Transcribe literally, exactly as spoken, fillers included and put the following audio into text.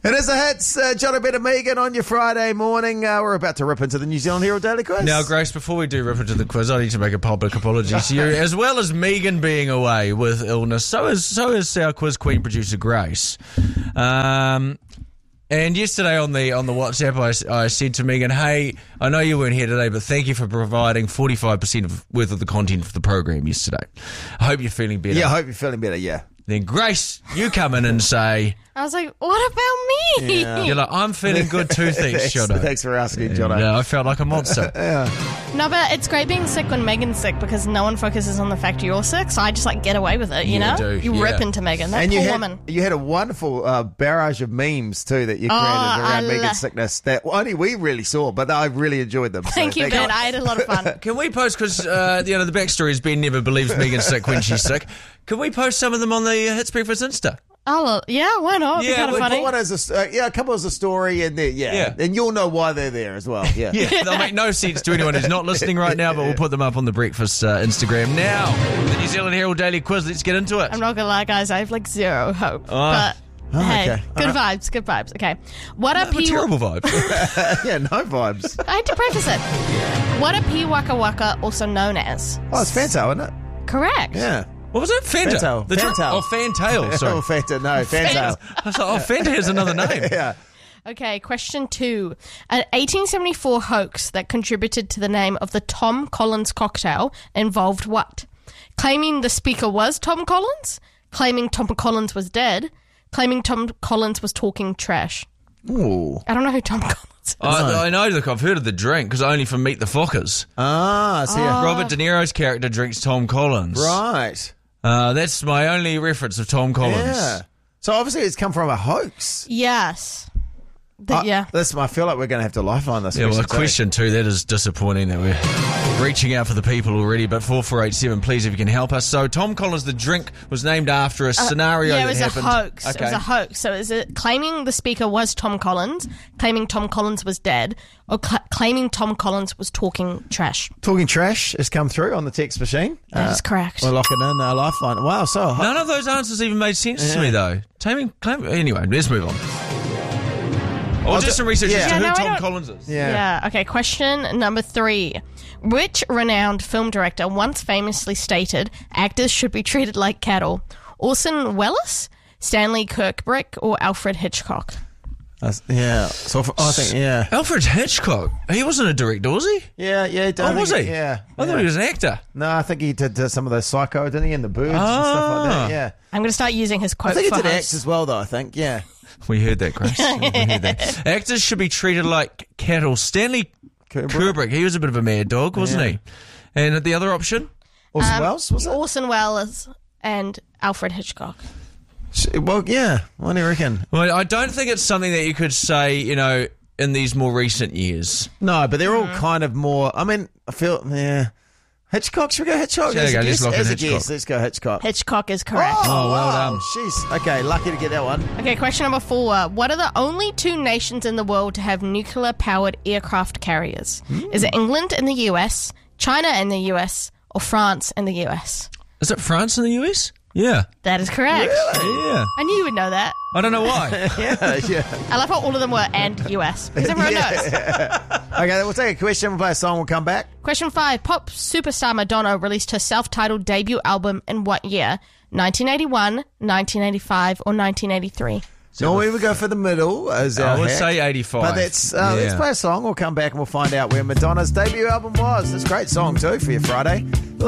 It is a hits, uh, John O'Brien and Megan on your Friday morning. Uh, we're about to rip into the New Zealand Herald Daily Quiz. Now, Grace, before we do rip into the quiz, I need to make a public apology to you. As well as Megan being away with illness, so is so is our quiz queen producer, Grace. Um, and yesterday on the on the WhatsApp, I, I said to Megan, hey, I know you weren't here today, but thank you for providing forty-five percent of, worth of the content for the program yesterday. I hope you're feeling better. Yeah, I hope you're feeling better, yeah. Then, Grace, you come in and say... I was like, what about me? Yeah. You're like, I'm feeling good too, thanks, Jono. Thanks for asking, Jono. Yeah, I felt like a monster. Yeah. No, but it's great being sick when Megan's sick because no one focuses on the fact you're sick, so I just like get away with it, you Yeah, know? do, you yeah. rip into Megan, that And poor you had, woman. you had a wonderful uh, barrage of memes, too, that you created Oh, I around lo- Megan's sickness that only we really saw, but I really enjoyed them. So Thank you, Ben. I had a lot of fun. Can we post, because uh, you know, the backstory is Ben never believes Megan's sick when she's sick. Can we post some of them on the uh, Hits Breakfast Insta? Oh, yeah, why not? It'd Yeah, be kind of we funny. One as a, uh, yeah, a couple as a story, and there, yeah. Yeah. and you'll know why they're there as well. Yeah, Yeah, they'll make no sense to anyone who's not listening right now, but we'll put them up on the Breakfast uh, Instagram. Now, the New Zealand Herald Daily Quiz, let's get into it. I'm not going to lie, guys, I have like zero hope. Oh. But Oh, hey, okay. good All vibes, good vibes. Okay. What are What P- terrible vibes. yeah, no vibes. I had to preface it. What are P Waka Waka also known as? Oh, it's Fantail, isn't it? Correct. Yeah. What was it? Fanta. Fantail. The dr- Fantail. Oh, Fantail, sorry. Oh, Fanta, no, Fantail. I was like, oh, Fanta has another name. Yeah. Okay, question two. An eighteen seventy-four hoax that contributed to the name of the Tom Collins cocktail involved what? Claiming the speaker was Tom Collins? Claiming Tom Collins was dead? Claiming Tom Collins was talking trash? Ooh. I don't know who Tom Collins is. I, I know, look, I've heard of the drink, because only from Meet the Fockers. Ah, see, ya. Robert De Niro's character drinks Tom Collins. Right. Uh, that's my only reference of Tom Collins. Yeah. So obviously it's come from a hoax. Yes. The- Uh, yeah. This, I feel like we're going to have to lifeline this. Yeah, well, question, too. question two, that is disappointing that we're reaching out for the people already, but four four eight seven, please, if you can help us. So, Tom Collins, the drink was named after a scenario Uh, yeah, it that was happened. a hoax. Okay. It was a hoax. So is it claiming the speaker was Tom Collins, claiming Tom Collins was dead, or cl- claiming Tom Collins was talking trash? Talking trash has come through on the text machine. That is correct. We're locking in our lifeline. Wow, so None of those answers even made sense to Yeah. me, though. Taming, claim, anyway, let's move on. Or I'll just do- some research yeah. as to Yeah, who no, I Tom don't- Collins is. yeah. Yeah. Okay. Question number three. Which renowned film director once famously stated actors should be treated like cattle? Orson Welles, Stanley Kubrick, or Alfred Hitchcock? That's- yeah. So for, I think yeah, Alfred Hitchcock. He wasn't a director, was he? yeah, yeah. Oh, I was think- he? Yeah. I yeah. thought he was an actor. No, I think he did uh, some of those Psycho, didn't he? And the Birds and stuff like Ah. that. Yeah. I'm going to start using his quote I think he for did hosts. act as well, though. I think. Yeah. We heard that, Grace. We heard that. Actors should be treated like cattle. Stanley Kubrick. Kubrick, he was a bit of a mad dog, wasn't Yeah. he? And the other option? Orson Um, Welles was it? Orson Welles and Alfred Hitchcock. Well, yeah. What do you reckon? Well, I don't think it's something that you could say, you know, in these more recent years. No, but they're all Mm-hmm. kind of more. I mean, I feel yeah. Hitchcock. Should we go Hitchcock? Yeah, As a go, let's guess? lock in As a Hitchcock. guess, let's go Hitchcock. Hitchcock is correct. Oh, well wow. done. Jeez. Okay, lucky to get that one. Okay, question number four. What are the only two nations in the world to have nuclear-powered aircraft carriers? Is it England and the U S, China and the U S, or France and the U S? Is it France and the U S? Yeah. That is correct. Yeah. I knew you would know that. I don't know why. Yeah, yeah. I love how all of them were and U S. Because everyone knows. Okay, we'll take a question. We'll play a song. We'll come back. Question five. Pop superstar Madonna released her self-titled debut album in what year? nineteen eighty-one, nineteen eighty-five, or nineteen eighty-three? So we would go for the middle. As I our would hack. say eighty-five. But that's uh, let's Yeah. play a song. We'll come back and we'll find out where Madonna's debut album was. It's a great song too for your Friday.